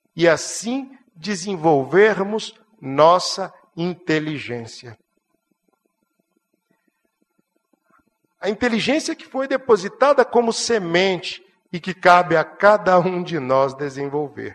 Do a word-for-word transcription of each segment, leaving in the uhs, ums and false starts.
e assim desenvolvermos nossa inteligência. A inteligência que foi depositada como semente e que cabe a cada um de nós desenvolver.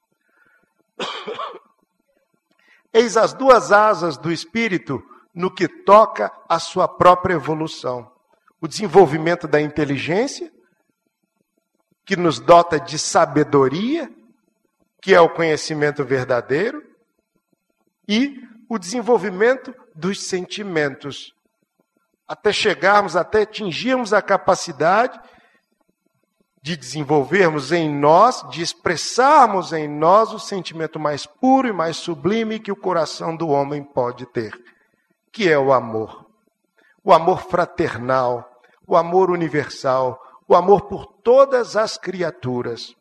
Eis as duas asas do Espírito no que toca à sua própria evolução. O desenvolvimento da inteligência, que nos dota de sabedoria, que é o conhecimento verdadeiro, e o desenvolvimento dos sentimentos, até chegarmos, até atingirmos a capacidade de desenvolvermos em nós, de expressarmos em nós o sentimento mais puro e mais sublime que o coração do homem pode ter, que é o amor. O amor fraternal, o amor universal, o amor por todas as criaturas.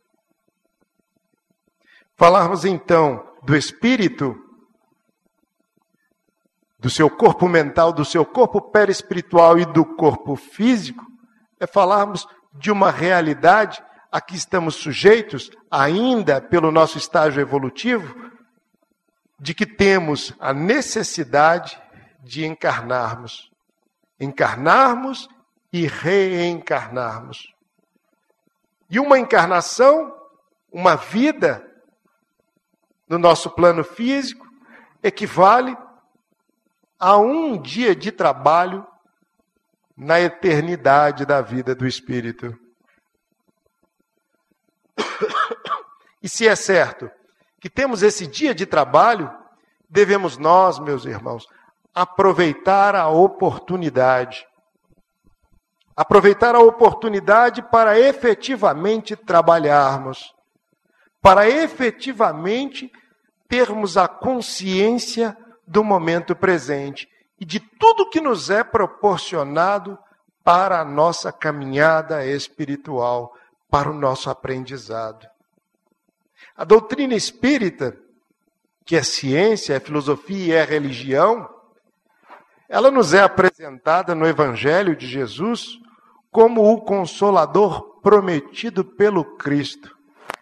Falarmos então do espírito, do seu corpo mental, do seu corpo perispiritual e do corpo físico, é falarmos de uma realidade a que estamos sujeitos, ainda pelo nosso estágio evolutivo, de que temos a necessidade de encarnarmos. Encarnarmos e reencarnarmos. E uma encarnação, uma vida no nosso plano físico, equivale a um dia de trabalho na eternidade da vida do Espírito. E se é certo que temos esse dia de trabalho, devemos nós, meus irmãos, aproveitar a oportunidade. Aproveitar a oportunidade para efetivamente trabalharmos, para efetivamente termos a consciência do momento presente e de tudo que nos é proporcionado para a nossa caminhada espiritual, para o nosso aprendizado. A doutrina espírita, que é ciência, é filosofia e é religião, ela nos é apresentada no Evangelho de Jesus como o Consolador prometido pelo Cristo.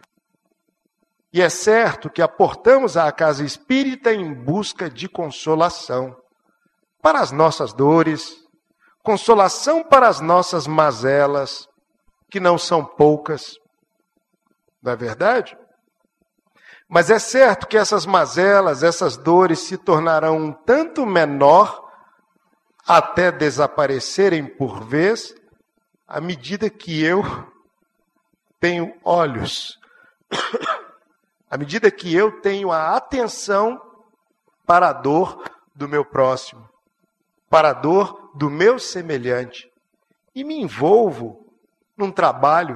E é certo que aportamos à casa espírita em busca de consolação para as nossas dores, consolação para as nossas mazelas, que não são poucas. Não é verdade? Mas é certo que essas mazelas, essas dores se tornarão um tanto menor até desaparecerem por vez, à medida que eu tenho olhos, à medida que eu tenho a atenção para a dor do meu próximo, para a dor do meu semelhante, e me envolvo num trabalho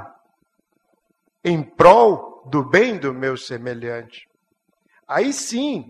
em prol do bem do meu semelhante. Aí sim,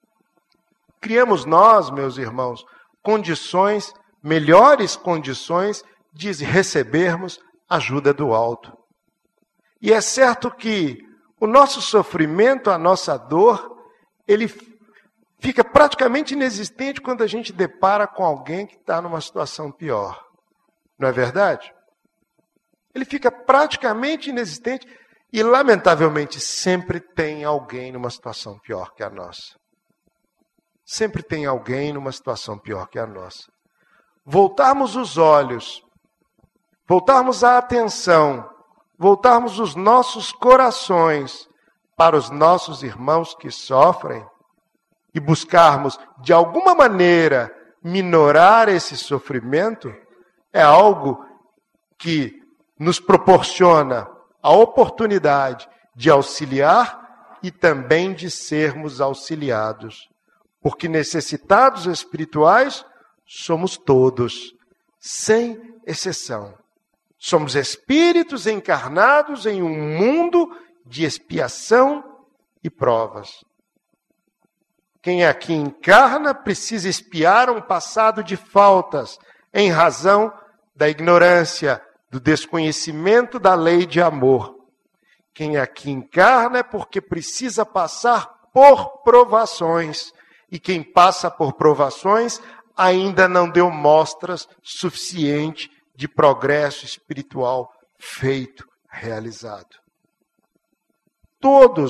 criamos nós, meus irmãos, condições, melhores condições de recebermos ajuda do alto. E é certo que o nosso sofrimento, a nossa dor, ele fica praticamente inexistente quando a gente depara com alguém que está numa situação pior. Não é verdade? Ele fica praticamente inexistente e, lamentavelmente, sempre tem alguém numa situação pior que a nossa. Sempre tem alguém numa situação pior que a nossa. Voltarmos os olhos, voltarmos a atenção, voltarmos os nossos corações para os nossos irmãos que sofrem e buscarmos, de alguma maneira, minorar esse sofrimento, é algo que nos proporciona a oportunidade de auxiliar e também de sermos auxiliados. Porque necessitados espirituais somos todos, sem exceção. Somos espíritos encarnados em um mundo de expiação e provas. Quem aqui encarna precisa expiar um passado de faltas, em razão da ignorância, do desconhecimento da lei de amor. Quem aqui encarna é porque precisa passar por provações. E quem passa por provações ainda não deu mostras suficientes de progresso espiritual feito, realizado. Todos